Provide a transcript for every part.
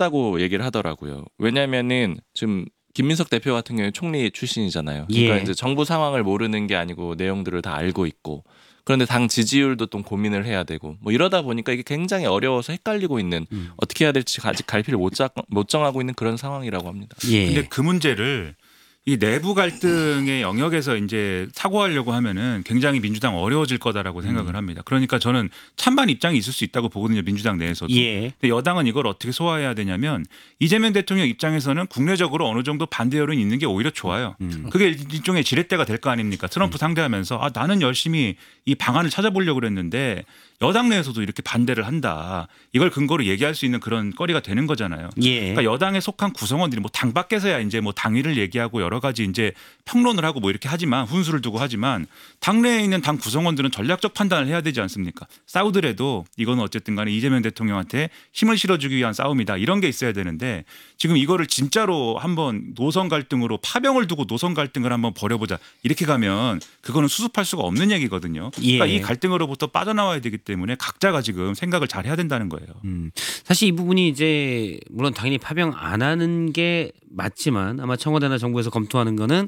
쉽다고 얘기를 하더라고요. 왜냐면은 지금 김민석 대표 같은 경우에 총리 출신이잖아요. 그러니까 예. 이제 정부 상황을 모르는 게 아니고 내용들을 다 알고 있고 그런데 당 지지율도 또 고민을 해야 되고 뭐 이러다 보니까 이게 굉장히 어려워서 헷갈리고 있는 어떻게 해야 될지 아직 갈피를 못 정하고 있는 그런 상황이라고 합니다. 예. 근데 그 문제를 이 내부 갈등의 영역에서 이제 사고하려고 하면은 굉장히 민주당 어려워질 거다라고 생각을 합니다. 그러니까 저는 찬반 입장이 있을 수 있다고 보거든요. 민주당 내에서도. 예. 근데 여당은 이걸 어떻게 소화해야 되냐면 이재명 대통령 입장에서는 국내적으로 어느 정도 반대 여론이 있는 게 오히려 좋아요. 그게 일종의 지렛대가 될 거 아닙니까? 트럼프 상대하면서 나는 열심히 이 방안을 찾아보려고 그랬는데 여당 내에서도 이렇게 반대를 한다. 이걸 근거로 얘기할 수 있는 그런 거리가 되는 거잖아요. 예. 그러니까 여당에 속한 구성원들이 뭐 당 밖에서야 이제 뭐 당위를 얘기하고 여러 가지 이제 평론을 하고 뭐 이렇게 하지만 훈수를 두고 하지만 당내에 있는 당 구성원들은 전략적 판단을 해야 되지 않습니까? 싸우더라도 이거는 어쨌든 간에 이재명 대통령한테 힘을 실어주기 위한 싸움이다. 이런 게 있어야 되는데 지금 이거를 진짜로 한번 노선 갈등으로 파병을 두고 노선 갈등을 한번 벌여보자. 이렇게 가면 그거는 수습할 수가 없는 얘기거든요. 그러니까 예. 이 갈등으로부터 빠져나와야 되기 때문에 각자가 지금 생각을 잘 해야 된다는 거예요. 사실 이 부분이 이제 물론 당연히 파병 안 하는 게 맞지만 아마 청와대나 정부에서 검토하는 거는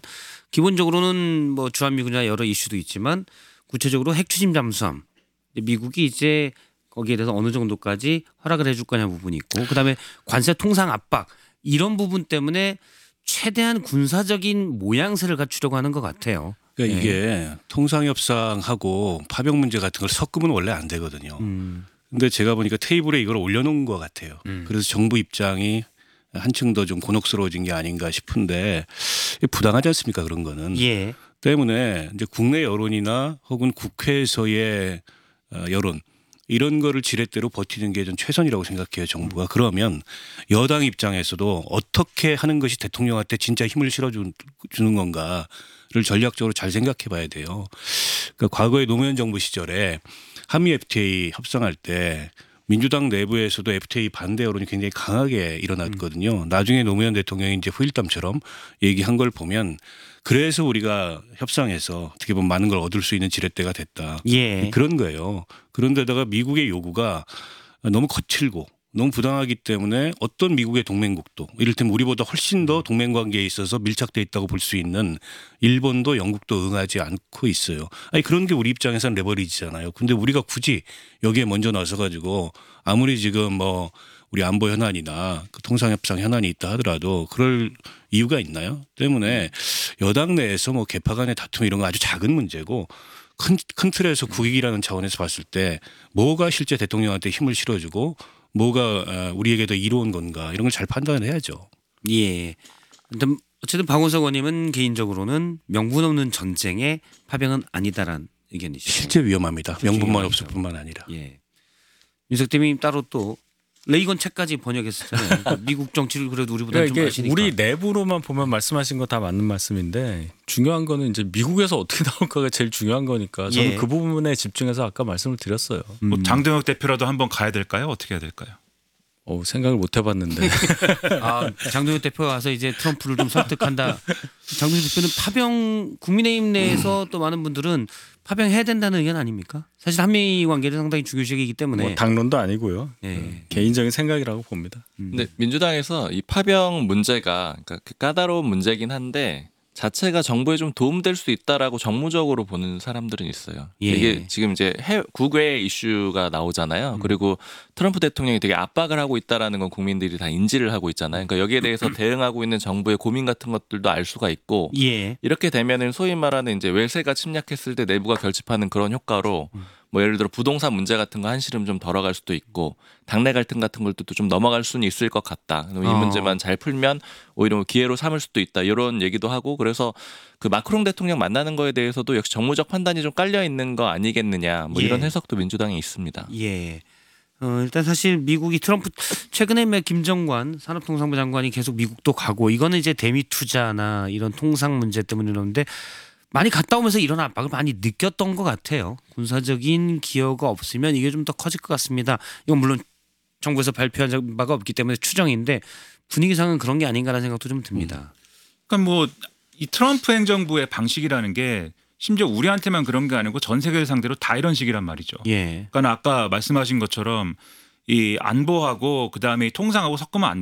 기본적으로는 뭐 주한미군이나 여러 이슈도 있지만 구체적으로 핵 추진 잠수함 미국이 이제 거기에 대해서 어느 정도까지 허락을 해줄 거냐 부분이 있고 그다음에 관세 통상 압박 이런 부분 때문에 최대한 군사적인 모양새를 갖추려고 하는 것 같아요. 그러니까 이게 통상협상하고 파병 문제 같은 걸 섞으면 원래 안 되거든요. 근데 제가 보니까 테이블에 이걸 올려놓은 것 같아요. 그래서 정부 입장이 한층 더 좀 곤혹스러워진 게 아닌가 싶은데 부당하지 않습니까? 그런 거는. 예. 때문에 이제 국내 여론이나 혹은 국회에서의 여론 이런 거를 지렛대로 버티는 게 좀 최선이라고 생각해요. 정부가. 그러면 여당 입장에서도 어떻게 하는 것이 대통령한테 진짜 힘을 실어주는 건가를 전략적으로 잘 생각해 봐야 돼요. 그러니까 과거에 노무현 정부 시절에 한미 FTA 협상할 때 민주당 내부에서도 FTA 반대 여론이 굉장히 강하게 일어났거든요. 나중에 노무현 대통령이 이제 후일담처럼 얘기한 걸 보면 그래서 우리가 협상에서 어떻게 보면 많은 걸 얻을 수 있는 지렛대가 됐다. 예. 그런 거예요. 그런데다가 미국의 요구가 너무 거칠고 너무 부당하기 때문에 어떤 미국의 동맹국도 이를테면 우리보다 훨씬 더 동맹관계에 있어서 밀착돼 있다고 볼 수 있는 일본도 영국도 응하지 않고 있어요. 아니 그런 게 우리 입장에서는 레버리지잖아요. 근데 우리가 굳이 여기에 먼저 나서 가지고 아무리 지금 뭐 우리 안보 현안이나 그 통상협상 현안이 있다 하더라도 그럴 이유가 있나요? 때문에 여당 내에서 뭐 계파 간의 다툼 이런 거 아주 작은 문제고 큰 틀에서 국익이라는 차원에서 봤을 때 뭐가 실제 대통령한테 힘을 실어주고 뭐가 우리에게 더 이로운 건가 이런 걸 잘 판단을 해야죠. 예. 어쨌든 박원석 의원님은 개인적으로는 명분 없는 전쟁의 파병은 아니다라는 의견이시죠. 실제 위험합니다. 명분만 없을 뿐만 아니라. 예. 윤석 대표님 따로 또 레이건 책까지 번역했었잖아요. 그러니까 미국 정치를 그래도 우리보다 그러니까 좀 이게 아시니까. 우리 내부로만 보면 말씀하신 거 다 맞는 말씀인데 중요한 거는 이제 미국에서 어떻게 나올까가 제일 중요한 거니까 저는 예. 그 부분에 집중해서 아까 말씀을 드렸어요. 뭐 장동혁 대표라도 한번 가야 될까요? 어떻게 해야 될까요? 생각을 못 해봤는데 장동혁 대표가 가서 이제 트럼프를 좀 설득한다. 장동혁 대표는 파병 국민의힘 내에서 또 많은 분들은 파병해야 된다는 의견 아닙니까? 사실 한미 관계를 상당히 중요시하기 때문에. 뭐 당론도 아니고요. 예. 개인적인 생각이라고 봅니다. 근데 민주당에서 이 파병 문제가 그러니까 그 까다로운 문제긴 한데 자체가 정부에 좀 도움될 수 있다라고 정무적으로 보는 사람들은 있어요. 예. 이게 지금 이제 국외 이슈가 나오잖아요. 그리고 트럼프 대통령이 되게 압박을 하고 있다라는 건 국민들이 다 인지를 하고 있잖아요. 그러니까 여기에 대해서 대응하고 있는 정부의 고민 같은 것들도 알 수가 있고 예. 이렇게 되면은 소위 말하는 이제 외세가 침략했을 때 내부가 결집하는 그런 효과로 뭐 예를 들어 부동산 문제 같은 거 한시름 좀 덜어갈 수도 있고 당내 갈등 같은 것도 좀 넘어갈 수는 있을 것 같다. 이 문제만 잘 풀면 오히려 기회로 삼을 수도 있다. 이런 얘기도 하고 그래서 그 마크롱 대통령 만나는 거에 대해서도 역시 정무적 판단이 좀 깔려 있는 거 아니겠느냐. 뭐 이런 예. 해석도 민주당에 있습니다. 예. 일단 사실 미국이 트럼프 최근에 김정관 산업통상부 장관이 계속 미국도 가고 이거는 이제 대미 투자나 이런 통상 문제 때문에 그러는데 많이 갔다 오면서 이런 압박을 많이 느꼈던 것 같아요. 군사적인 기여가 없으면 이게 좀 더 커질 것 같습니다. 이건 물론 정부에서 발표한 바가 없기 때문에 추정인데 분위기상은 그런 게 아닌가라는 생각도 좀 듭니다. 그러니까 뭐 이 트럼프 행정부의 방식이라는 게 심지어 우리한테만 그런 게 아니고 전 세계를 상대로 다 이런 식이란 말이죠. 예. 그러니까 아까 말씀하신 것처럼 이 안보하고 그다음에 통상하고 섞으면 안